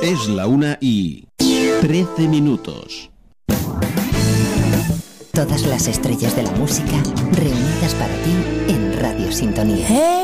Es la 1:13. Todas las estrellas de la música reunidas para ti en Radio Sintonía.